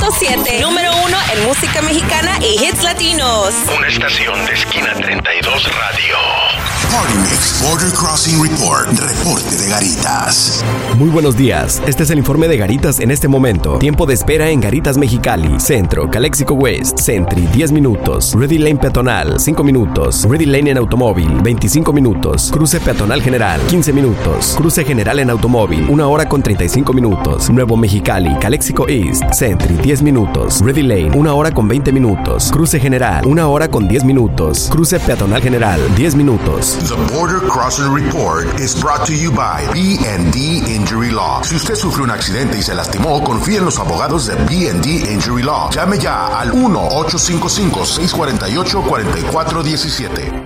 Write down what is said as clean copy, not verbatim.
100.7. Número 1 en música mexicana y hits latinos. Una estación de Esquina 32 Radio. Party Mix Border Crossing Report. Reporte de Garitas. Muy buenos días. Este es el informe de Garitas en este momento. Tiempo de espera en Garitas Mexicali, Centro, Calexico West, Sentry, 10 minutos. Ready Lane peatonal, 5 minutos. Ready Lane en automóvil, 25 minutos. Cruce peatonal general, 15 minutos. Cruce general en automóvil, 1 hora con 35 minutos. Nuevo Mexicali, Calexico East, Sentry, 10 minutos. Ready Lane, 1 hora con 20 minutos. Cruce general, 1 hora con 10 minutos. Cruce peatonal general, 10 minutos. The Border Crossing Report is brought to you by B&D Injury Law. Si usted sufrió un accidente y se lastimó, confíe en los abogados de B&D Injury Law. Llame ya al 1-855-648-4417.